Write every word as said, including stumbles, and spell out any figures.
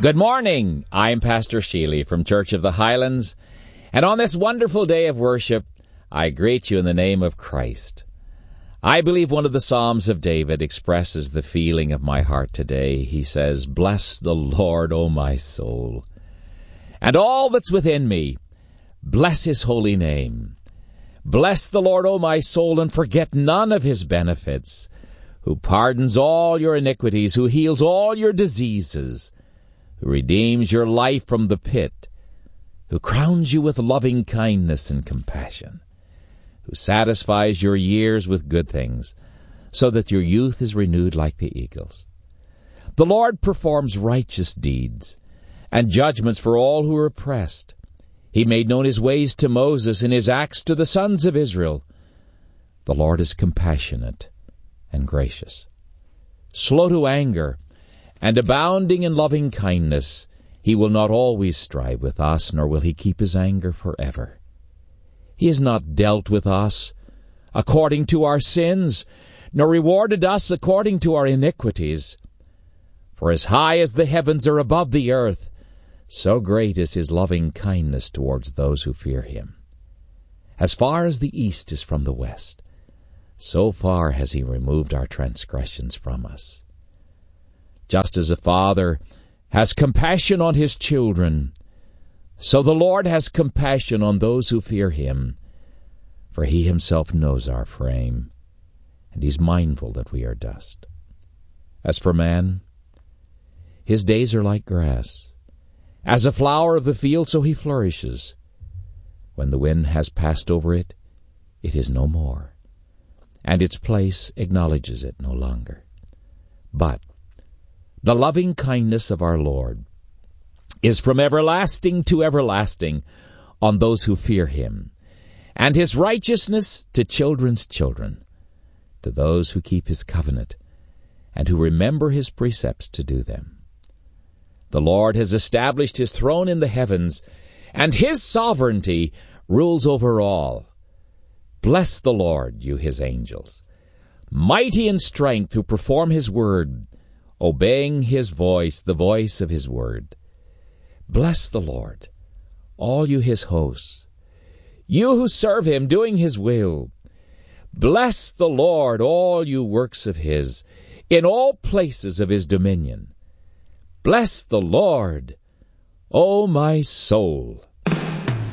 Good morning. I'm Pastor Sheely from Church of the Highlands, and on this wonderful day of worship, I greet you in the name of Christ. I believe one of the Psalms of David expresses the feeling of my heart today. He says, "Bless the Lord, O my soul, and all that's within me. Bless his holy name. Bless the Lord, O my soul, and forget none of his benefits, who pardons all your iniquities, who heals all your diseases, who redeems your life from the pit, who crowns you with loving kindness and compassion, who satisfies your years with good things, so that your youth is renewed like the eagles. The Lord performs righteous deeds and judgments for all who are oppressed. He made known his ways to Moses and his acts to the sons of Israel. The Lord is compassionate and gracious, slow to anger, and abounding in loving kindness. He will not always strive with us, nor will he keep his anger forever. He has not dealt with us according to our sins, nor rewarded us according to our iniquities. For as high as the heavens are above the earth, so great is his loving kindness towards those who fear him. As far as the east is from the west, so far has he removed our transgressions from us. Just as a father has compassion on his children, so the Lord has compassion on those who fear him, for he himself knows our frame, and he's mindful that we are dust. As for man, his days are like grass. As a flower of the field, so he flourishes. When the wind has passed over it, it is no more, and its place acknowledges it no longer. But the loving kindness of our Lord is from everlasting to everlasting on those who fear him, and his righteousness to children's children, to those who keep his covenant, and who remember his precepts to do them. The Lord has established his throne in the heavens, and his sovereignty rules over all. Bless the Lord, you his angels, mighty in strength, who perform his word, obeying his voice, the voice of his word. Bless the Lord, all you his hosts, you who serve him, doing his will. Bless the Lord, all you works of his, in all places of his dominion. Bless the Lord, O my soul.